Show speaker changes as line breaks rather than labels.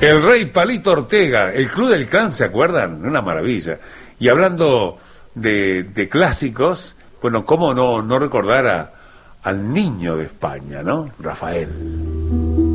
El Rey Palito Ortega, el Club del Clan, ¿se acuerdan? Una maravilla. Y hablando de clásicos, bueno, cómo no recordar al niño de España, ¿no? Rafael.